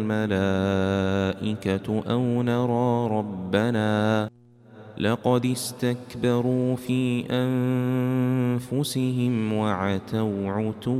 الملائكة أو نرى ربنا لقد استكبروا في أنفسهم وعتوا عتوا